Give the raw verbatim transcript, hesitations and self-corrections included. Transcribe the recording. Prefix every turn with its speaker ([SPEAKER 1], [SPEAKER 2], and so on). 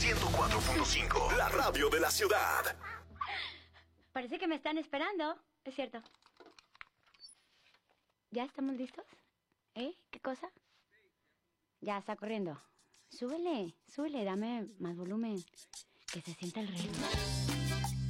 [SPEAKER 1] ciento cuatro punto cinco, la radio de la ciudad.
[SPEAKER 2] Parece que me están esperando. Es cierto. ¿Ya estamos listos? ¿Eh? ¿Qué cosa? Ya está corriendo. Súbele, súbele, dame más volumen. Que se sienta el ritmo.